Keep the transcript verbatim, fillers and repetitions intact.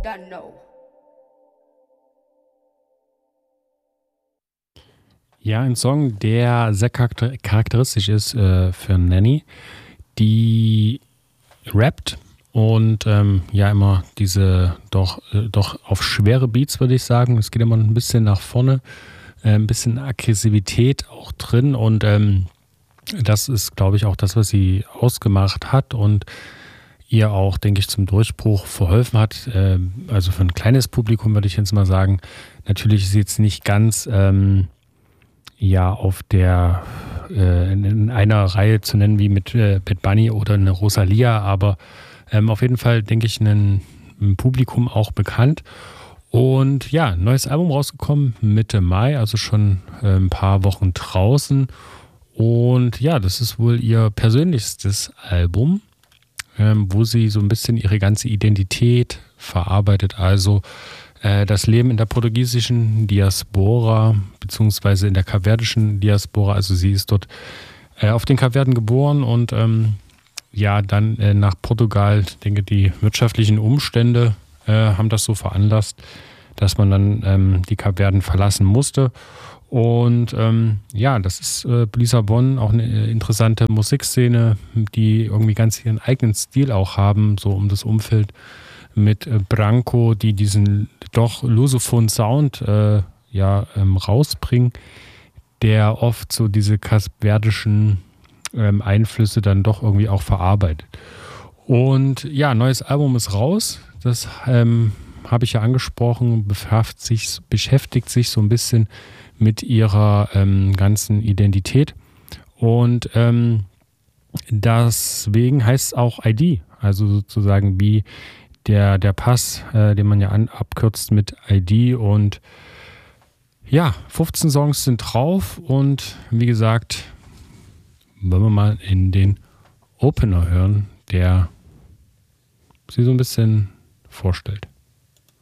Don't know. Ja, ein Song, der sehr charakter- charakteristisch ist äh, für Nanny, die rappt und ähm, ja immer diese doch, äh, doch auf schwere Beats, würde ich sagen. Es geht immer ein bisschen nach vorne, äh, ein bisschen Aggressivität auch drin und ähm, das ist, glaube ich, auch das, was sie ausgemacht hat und ihr auch, denke ich, zum Durchbruch verholfen hat. Äh, also für ein kleines Publikum würde ich jetzt mal sagen, natürlich ist sie jetzt nicht ganz ähm, ja auf der äh, in, in einer Reihe zu nennen wie mit äh, Bad Bunny oder eine Rosalia, aber ähm, auf jeden Fall, denke ich, ein, ein Publikum auch bekannt. Und ja, ein neues Album rausgekommen Mitte Mai, also schon äh, ein paar Wochen draußen. Und ja, das ist wohl ihr persönlichstes Album, ähm, wo sie so ein bisschen ihre ganze Identität verarbeitet. Also äh, das Leben in der portugiesischen Diaspora, beziehungsweise in der kapverdischen Diaspora. Also sie ist dort äh, auf den Kapverden geboren und ähm, ja, dann äh, nach Portugal. Ich denke, die wirtschaftlichen Umstände äh, haben das so veranlasst, dass man dann ähm, die Kapverden verlassen musste. Und ähm, ja, das ist äh, Lissabon, auch eine äh, interessante Musikszene, die irgendwie ganz ihren eigenen Stil auch haben, so um das Umfeld mit äh, Branco, die diesen doch lusophonen Sound äh, ja ähm, rausbringen, der oft so diese kapverdischen ähm, Einflüsse dann doch irgendwie auch verarbeitet. Und ja, neues Album ist raus, das ähm, habe ich ja angesprochen, beschäftigt sich, beschäftigt sich so ein bisschen mit ihrer ähm, ganzen Identität und ähm, deswegen heißt es auch I D, also sozusagen wie der, der Pass, äh, den man ja an, abkürzt mit I D und ja, fünfzehn Songs sind drauf und wie gesagt, wollen wir mal in den Opener hören, der sie so ein bisschen vorstellt.